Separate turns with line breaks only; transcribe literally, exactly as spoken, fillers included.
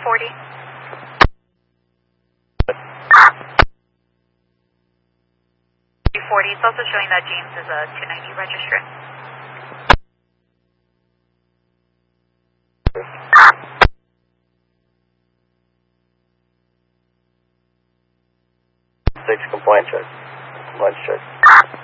forty. three forty. It's also showing that James is a two ninety registrant.
Six compliance check. Compliance check.